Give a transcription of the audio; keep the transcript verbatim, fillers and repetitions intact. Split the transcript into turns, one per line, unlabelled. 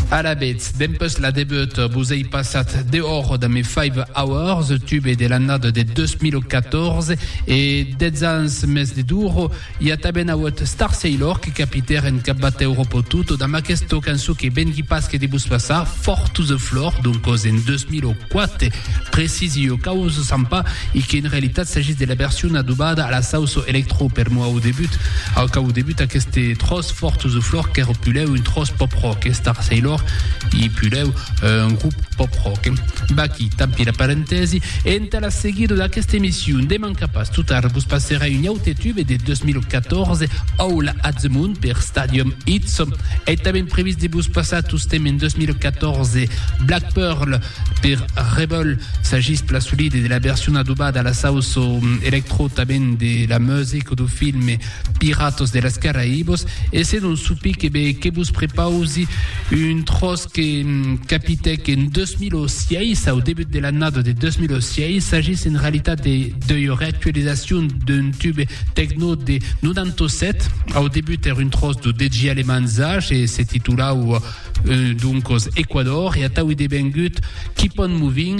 À la bête, dempes la debut, vous avez passé dehors dans mes five hours, tube de l'année de deux mille quatorze, et dez ans mes de duro, il y a taben awat Star Sailor, qui capitaire en cabate Europe tout, dans ma question canso qui ben qui passe que de vous passer, fort to the floor, donc en deux mille quatre, précisio cause sampa, et qui en réalité s'agit de la version adobada à la sauce électro, per moi au début, au cas au début, à que c'était tros fort to the floor, qui repulait une tros pop rock, et Star Sailor, il pulait un groupe pop rock. Baki, tampi la parenthèse, et en la seguido da questa émission, de manca pas, tout à l'heure, vous passerez une autre tube de deux mille quatorze, All at the Moon, per Stadium Hits, et también prévu de vous passer tous thèmes en deux mille quatorze, Black Pearl, per Rebel, s'agisse la solide de la version adobada à la sauce electro, también de la musique du film Piratos de las Caraïbos, et c'est dans ce pic que vous préparez une tros que capite en deux mille six, au début de l'année de deux mille six, il s'agit en réalité de, de réactualisation d'un tube techno de quatre-vingt-dix-sept. Au début, c'était une tros de D J Alemanza, et c'est titre là où, euh, donc, aux Ecuador, et à Taouide Bengut, Keep on Moving,